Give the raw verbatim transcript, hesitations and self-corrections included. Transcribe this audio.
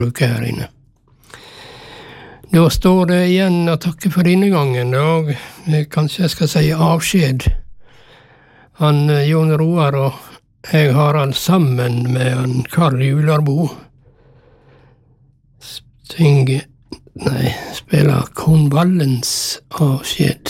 uke her inne. Da står det igjen å takke for denne gangen, og kanskje jeg skal si avskjed. Han, Jon Roar og jeg har han sammen med han Karl Jularbo. Synger, nei, spiller Konvallens avskjed.